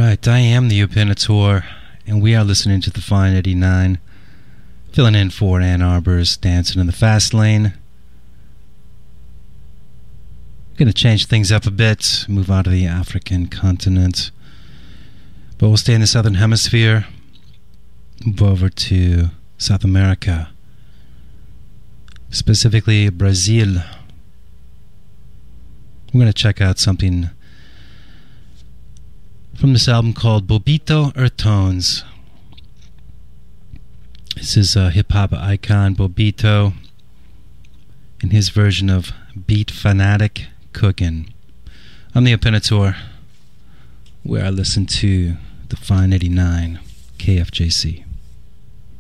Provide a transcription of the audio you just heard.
Alright, I am the Opinator, and we are listening to the Fine 89, filling in for Ann Arbor's Dancing in the Fast Lane. Going to change things up a bit, move on to the African continent, but we'll stay in the Southern Hemisphere, move over to South America, specifically Brazil. We're going to check out something from this album called Bobbito Earthtones. This is a hip-hop icon, Bobbito, in his version of Beat Fanatic Cookin'. I'm the Opinator, where I listen to the Fine 89, KFJC.